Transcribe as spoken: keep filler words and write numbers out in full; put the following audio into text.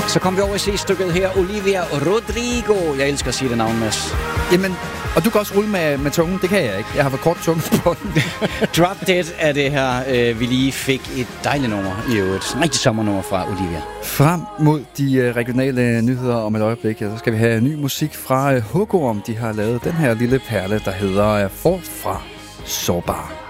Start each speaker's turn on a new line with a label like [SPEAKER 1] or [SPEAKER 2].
[SPEAKER 1] Så kom vi over i C-stykket her. Olivia Rodrigo. Jeg elsker at sige det navn, Mads.
[SPEAKER 2] Jamen, og du kan også rulle med, med tungen. Det kan jeg ikke. Jeg har for kort tunge på den.
[SPEAKER 1] Drop Dead er det her. Øh, vi lige fik et dejligt nummer i øvrigt. En rigtig sommernummer fra Olivia.
[SPEAKER 2] Frem mod de regionale nyheder om et øjeblik, ja, så skal vi have ny musik fra Hugo, om de har lavet den her lille perle, der hedder Forfra Sårbar.